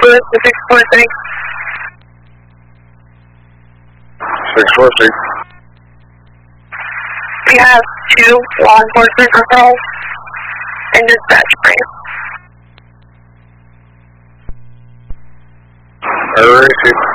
Louis to 646. 646. We have 2 law enforcement referrals in dispatch for you. Alright.